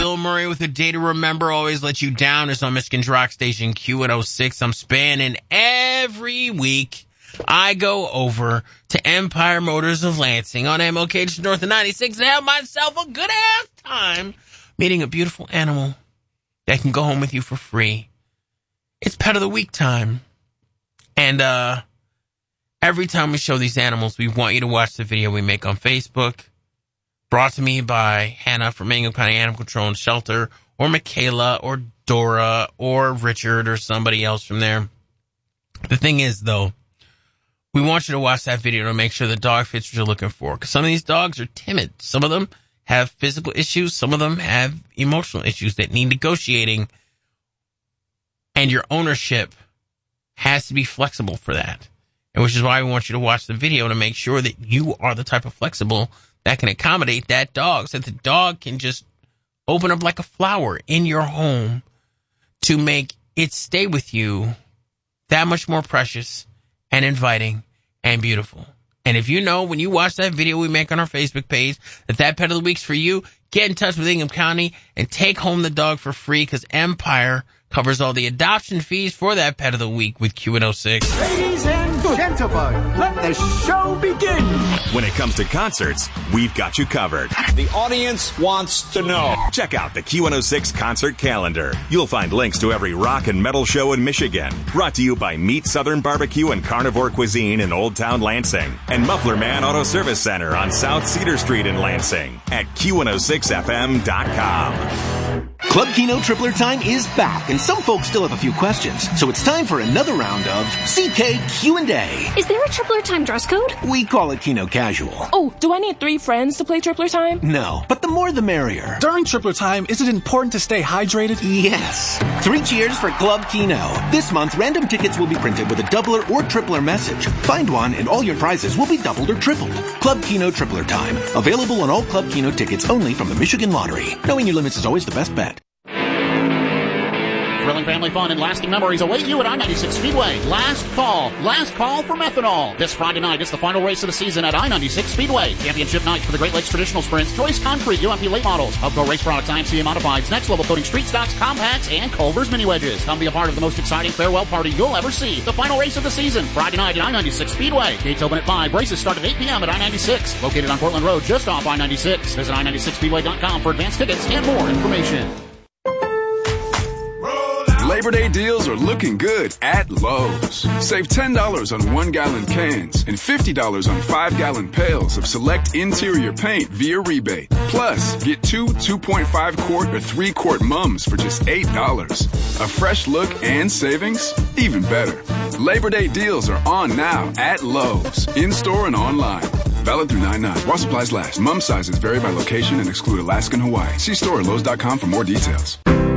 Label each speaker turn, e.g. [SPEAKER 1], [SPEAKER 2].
[SPEAKER 1] Bill Murray with A Day to Remember, Always Let You Down is on Michigan's rock station Q106. I'm spanning every week. I go over to Empire Motors of Lansing on MLK just north of 96 and have myself a good-ass time meeting a beautiful animal that can go home with you for free. It's Pet of the Week time. And every time we show these animals, we want you to watch the video we make on Facebook. Brought to me by Hannah from Mangum County Animal Control and Shelter, or Michaela, or Dora, or Richard, or somebody else from there. The thing is, though, we want you to watch that video to make sure the dog fits what you're looking for. Because some of these dogs are timid. Some of them have physical issues. Some of them have emotional issues that need negotiating. And your ownership has to be flexible for that. And which is why we want you to watch the video to make sure that you are the type of flexible that can accommodate that dog, so that the dog can just open up like a flower in your home to make it stay with you that much more precious and inviting and beautiful. And if you know when you watch that video we make on our Facebook page that Pet of the Week's for you, get in touch with Ingham County and take home the dog for free, because Empire covers all the adoption fees for that Pet of the Week with Q106.
[SPEAKER 2] Ladies and gentlemen, let the show begin.
[SPEAKER 3] When it comes to concerts, we've got you covered.
[SPEAKER 4] The audience wants to know.
[SPEAKER 3] Check out the Q106 concert calendar. You'll find links to every rock and metal show in Michigan. Brought to you by Meat Southern Barbecue and Carnivore Cuisine in Old Town Lansing. And Muffler Man Auto Service Center on South Cedar Street in Lansing. At Q106FM.com.
[SPEAKER 5] Club Keno Tripler Time is back, and some folks still have a few questions. So it's time for another round of CK Q&A.
[SPEAKER 6] Is there a Tripler Time dress code?
[SPEAKER 5] We call it Keno Casual.
[SPEAKER 7] Oh, do I need 3 friends to play Tripler Time?
[SPEAKER 5] No, but the more the merrier.
[SPEAKER 2] During Tripler Time, is it important to stay hydrated?
[SPEAKER 5] Yes. 3 cheers for Club Keno. This month, random tickets will be printed with a doubler or tripler message. Find one and all your prizes will be doubled or tripled. Club Keno Tripler Time. Available on all Club Keno tickets only from the Michigan Lottery. Knowing your limits is always the best bet.
[SPEAKER 8] Thrilling family fun and lasting memories await you at I-96 Speedway. Last call for methanol. This Friday night is the final race of the season at I-96 Speedway. Championship night for the Great Lakes Traditional Sprints, Joyce Concrete, UMP Late Models, Hubco Race Products, IMCA Modifieds, Next Level Coating, Street Stocks, Compacts, and Culver's Mini Wedges. Come be a part of the most exciting farewell party you'll ever see. The final race of the season, Friday night at I-96 Speedway. Gates open at 5. Races start at 8 p.m. at I-96. Located on Portland Road, just off I-96. Visit I-96Speedway.com for advanced tickets and more information.
[SPEAKER 9] Labor Day deals are looking good at Lowe's. Save $10 on 1-gallon cans and $50 on 5-gallon pails of select interior paint via rebate. Plus, get 2 2.5-quart or 3-quart mums for just $8. A fresh look and savings? Even better. Labor Day deals are on now at Lowe's, in-store and online. Valid through 9/9. While supplies last. Mum sizes vary by location and exclude Alaska and Hawaii. See store at Lowe's.com for more details.